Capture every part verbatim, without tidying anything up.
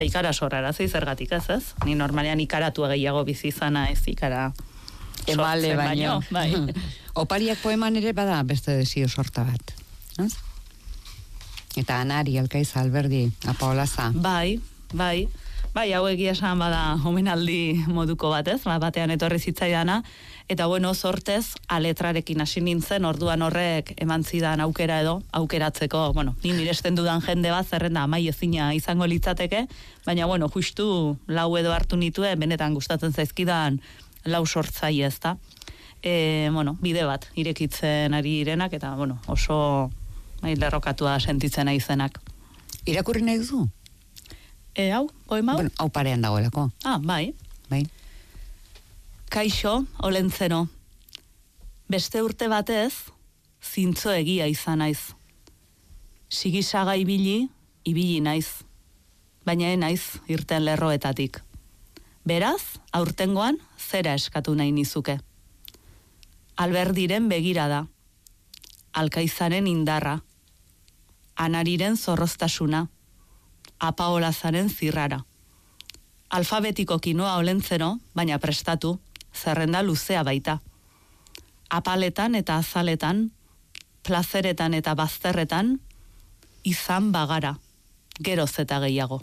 Ikara sorrarazi zergatik ez, ez? Ni normalean ikaratu gehiago bizi izana ez ikara emale baino. Bai. Opariak poeman ere bada beste desio sorta bat. Ez? Eta Anari, Alkaiza, Alberdi, Apaolaza. Bai, bai. Bai, hau egia esan bada omenaldi moduko batez, batean etorri zitzaidana, eta bueno, sortez, aletrarekin hasi nintzen, orduan horrek eman zidan aukera edo, aukeratzeko, bueno, ni miresten dudan jende bat, zerrenda amai ezina izango litzateke, baina bueno, justu lau edo hartu nituen, benetan gustatzen zaizkidan lau sortzaile ezta. E, bueno, bide bat, irekitzen ari irenak, eta bueno, oso bai, lerrokatua sentitzen aizenak. Irakurri nahi duzu? E, hau, poema hau? Bueno, hau parean dagoelako. Ah, bai. Bai. Kaixo, Olentzero. Beste urte batez, zintzo egia izan naiz. Sigisaga ibili, ibili naiz. Baina naiz irten lerroetatik. Beraz, aurtengoan zera eskatu nahi nizuke. Alberdiren begirada. Alkaizaren indarra. Anariren zorroztasuna. Apaolazaren zirrara. Alfabetiko kinoa Olentzero, baina prestatu, zerrenda luzea baita. Apaletan eta azaletan, plazeretan eta bazterretan, izan bagara, geroz eta gehiago.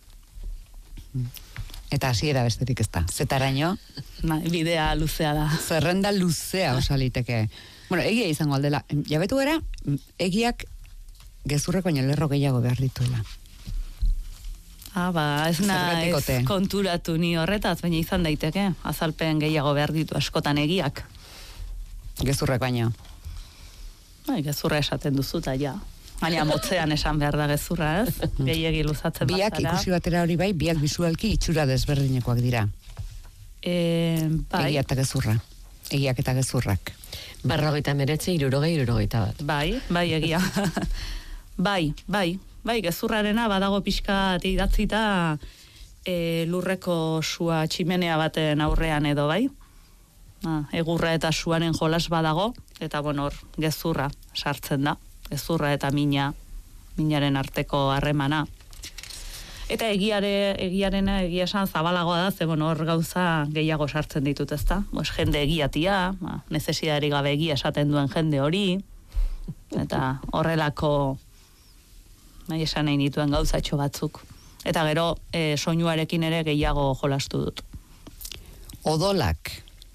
Eta hasiera besterik ez da. Zetaraino? Bidea luzea da. Zerrenda luzea osaliteke. Bueno, egia izango aldela. Jabetu gara, egiak gezurreko baino lerro gehiago behar dituela. Ah, ba, ez naiz konturatu ni horretaz, baina izan daiteke. Azalpen gehiago behar ditu askotan egiak. Gezurrek baino. Bai, gezurra esaten duzu, eta ja. Baina motzean esan behar da gezurra, ez? Gehiegi luzatzen biak bazara. Ikusi batera hori bai, biak bisualki itxura desberdinekoak dira. E, bai. Egia eta gezurra. Egiak eta gezurrak. Berrogeita meretzi, irurogei, irurogeita bat. Bai, bai, egia. bai, bai. Bai, gezurrarena badago pixka idatzita e, lurreko sua tximenea baten aurrean edo, bai? Ah, egurra eta suaren jolas badago, eta bueno, hor, gezurra sartzen da. Gezurra eta mina, minaren arteko harremana. Eta egiare, egiarena, egia esan zabalagoa da, ze bueno, hor gauza gehiago sartzen ditut, ezta? Pues, jende egiatia, ba, nezesidari gabe egia esaten duen jende hori, eta horrelako nahi esan nahi nituen gauzatxo batzuk. Eta gero, e, soinuarekin ere gehiago jolastu dut. Odolak.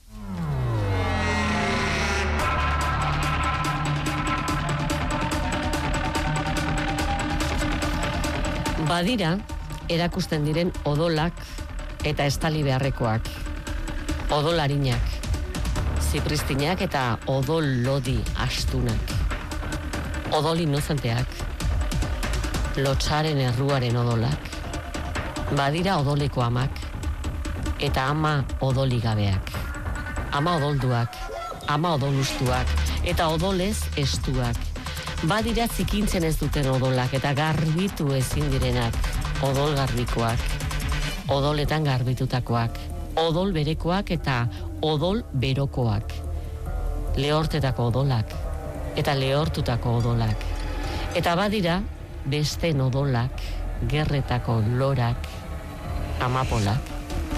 Badira, erakusten diren odolak eta estali beharrekoak. Odolarinak, zipristinak eta odol lodi astunak. Odol inozenteak. Lotsaren erruaren odolak. Badira odoleko amak, eta ama odoligabeak. Ama odolduak, ama odolustuak, eta odolez estuak. Badira zikintzen ez duten odolak, eta garbitu ezin direnak, odol garbikoak. Odoletan garbitutakoak, odol berekoak eta odol berokoak. Lehortetako odolak, eta lehortutako odolak. Eta badira, beste odolak, gerretako lorak, amapolak.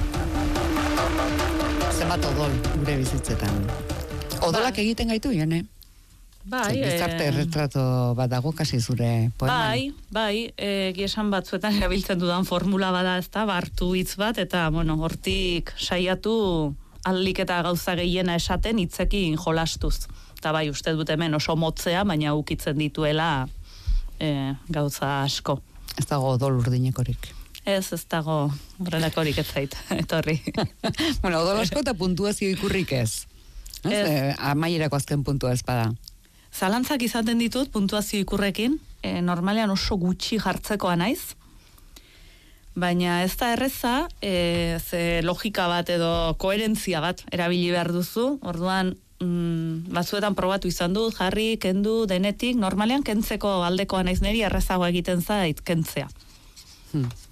Zenbat odol gure bizitzetan. Odolak ba. Egiten gaitu, jone? Bai. Gizarte e... erretrato bat dago kasi zure poeman. Bai, bai, e, giesan batzuetan erabiltzen dudan formula bada, ez da, bartu hitz bat, eta, bueno, hortik saiatu aldik eta gauza gehiena esaten hitzekin jolastuz. Eta bai, uste dut hemen oso motzea, baina ukitzen dituela E, gauza asko. Ez dago odol urdinekorik. Ez, ez dago horrelakorik ez zait, etorri. Bueno, odol asko eta puntuazio ikurrik ez. Ez, ez. E, amaierako azken puntua ez bada. Zalantzak izaten ditut puntuazio ikurrekin, e, normalean oso gutxi jartzekoa naiz, baina ez da erreza, e, ze logika bat edo koherentzia bat erabili behar duzu, orduan Mm, batzuetan probatu izan dut, jarri, kendu, denetik, normalean kentzeko aldekoa naiz neri errezago egiten zait kentzea. Hmm.